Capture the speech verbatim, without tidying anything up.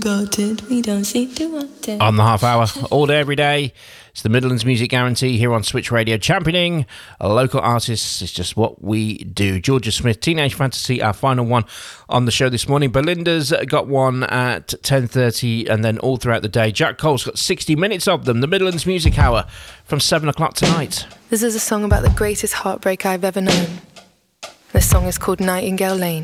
Got it, we don't seem to want it. On the half hour, all day, every day. It's the Midlands Music Guarantee here on Switch Radio. Championing local artists is just what we do. Georgia Smith, Teenage Fantasy, our final one on the show this morning. Belinda's got one at ten thirty and then all throughout the day. Jack Cole's got sixty minutes of them. The Midlands Music Hour from seven o'clock tonight. This is a song about the greatest heartbreak I've ever known. This song is called Nightingale Lane.